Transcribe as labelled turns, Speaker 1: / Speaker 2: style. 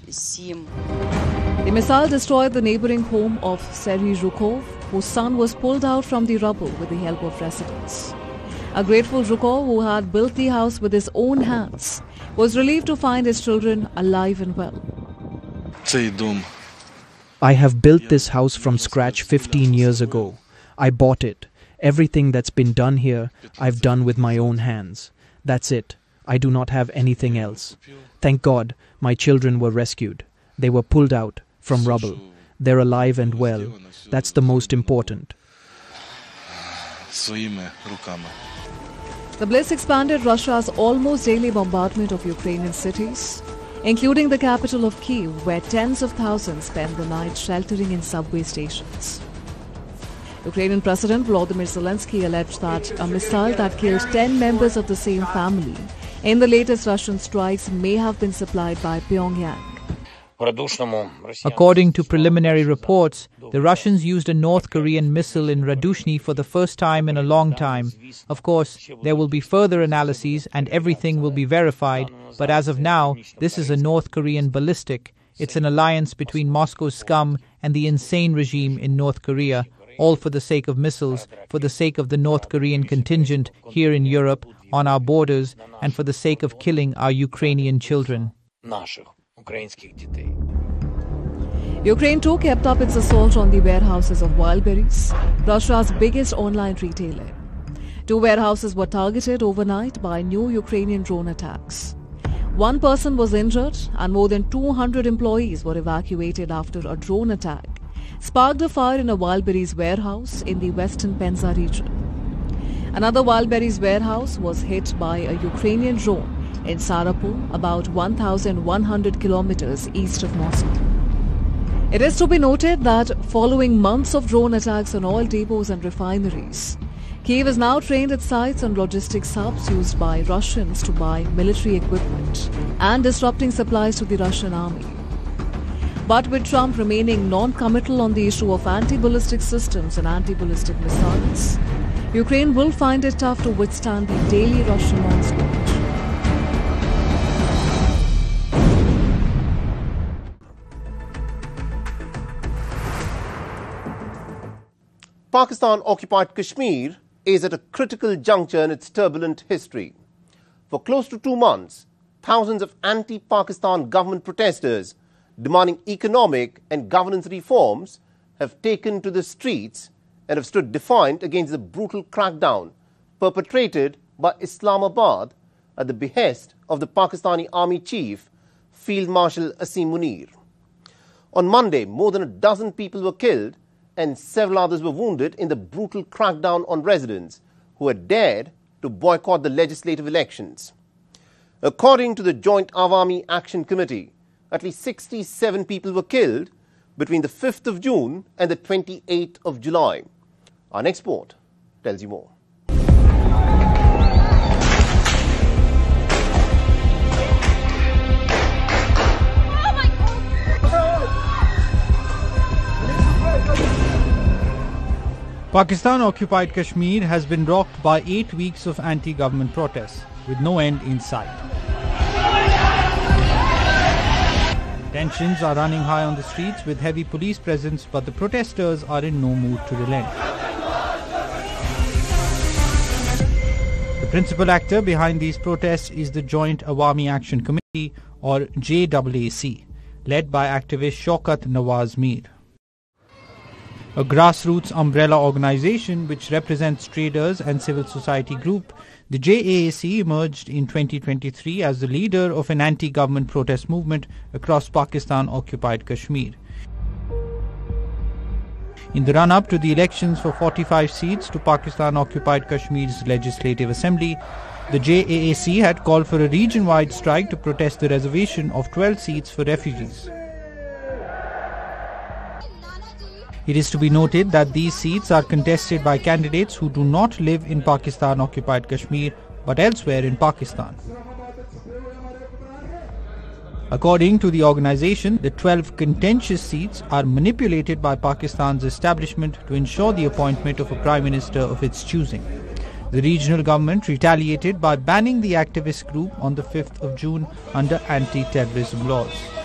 Speaker 1: The missile destroyed the neighboring home of Serhiy Zhukov, whose son was pulled out from the rubble with the help of residents. A grateful Zhukov, who had built the house with his own hands, was relieved to find his children alive and well.
Speaker 2: I have built this house from scratch 15 years ago. I bought it. Everything that's been done here, I've done with my own hands. That's it. I do not have anything else. Thank God, my children were rescued. They were pulled out from rubble. They're alive and well. That's the most important.
Speaker 1: The blitz expanded Russia's almost daily bombardment of Ukrainian cities, including the capital of Kyiv, where tens of thousands spent the night sheltering in subway stations. Ukrainian President Volodymyr Zelensky alleged that a missile that killed 10 members of the same family in the latest Russian strikes may have been supplied by Pyongyang.
Speaker 3: According to preliminary reports, the Russians used a North Korean missile in Radushny for the first time in a long time. Of course, there will be further analyses and everything will be verified, but as of now, this is a North Korean ballistic. It's an alliance between Moscow's scum and the insane regime in North Korea, all for the sake of missiles, for the sake of the North Korean contingent here in Europe, on our borders, and for the sake of killing our Ukrainian children.
Speaker 1: Ukraine too kept up its assault on the warehouses of Wildberries, Russia's biggest online retailer. 2 warehouses were targeted overnight by new Ukrainian drone attacks. 1 person was injured and more than 200 employees were evacuated after a drone attack sparked a fire in a Wildberries warehouse in the western Penza region. Another Wildberries warehouse was hit by a Ukrainian drone in Sarapul, about 1,100 kilometers east of Moscow. It is to be noted that following months of drone attacks on oil depots and refineries, Kyiv has now trained its sites on logistics hubs used by Russians to buy military equipment and disrupting supplies to the Russian army. But with Trump remaining non-committal on the issue of anti-ballistic systems and anti-ballistic missiles, Ukraine will find it tough to withstand the daily Russian onslaught.
Speaker 4: Pakistan-occupied Kashmir is at a critical juncture in its turbulent history. For close to 2 months, thousands of anti-Pakistan government protesters demanding economic and governance reforms have taken to the streets and have stood defiant against the brutal crackdown perpetrated by Islamabad at the behest of the Pakistani Army Chief, Field Marshal Asim Munir. On Monday, more than a dozen people were killed and several others were wounded in the brutal crackdown on residents who had dared to boycott the legislative elections. According to the Joint Awami Action Committee, at least 67 people were killed between the 5th of June and the 28th of July. Our next report tells you more.
Speaker 3: Pakistan-occupied Kashmir has been rocked by 8 weeks of anti-government protests, with no end in sight. Tensions are running high on the streets with heavy police presence, but the protesters are in no mood to relent. The principal actor behind these protests is the Joint Awami Action Committee, or JAAC, led by activist Shaukat Nawaz Mir. A grassroots umbrella organization which represents traders and civil society group, the JAAC emerged in 2023 as the leader of an anti-government protest movement across Pakistan-occupied Kashmir. In the run-up to the elections for 45 seats to Pakistan-occupied Kashmir's Legislative Assembly, the JAAC had called for a region-wide strike to protest the reservation of 12 seats for refugees. It is to be noted that these seats are contested by candidates who do not live in Pakistan-occupied Kashmir but elsewhere in Pakistan. According to the organization, the 12 contentious seats are manipulated by Pakistan's establishment to ensure the appointment of a prime minister of its choosing. The regional government retaliated by banning the activist group on the 5th of June under anti-terrorism laws.